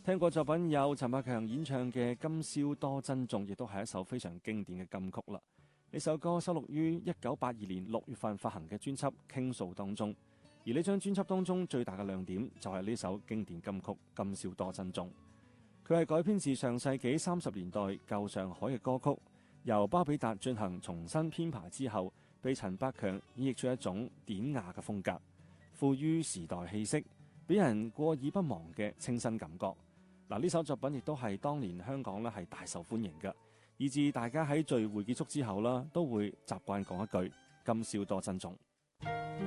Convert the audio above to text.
聽過作品有陳百強演唱嘅《今宵多珍重》，亦都係一首非常經典嘅金曲啦。呢首歌收錄於1982年6月份發行嘅專輯《傾訴》當中，而呢張專輯當中最大嘅亮點就係呢首經典金曲《今宵多珍重》。佢係改編自上世紀30年代舊上海嘅歌曲，由巴比達進行重新編排之後，被陳百強演繹出一種典雅嘅風格，富於時代氣息，俾人過耳不忘嘅清新感覺。嗱，呢首作品亦都係當年香港咧係大受歡迎嘅，以致大家喺聚會結束之後啦，都會習慣講一句今宵多珍重。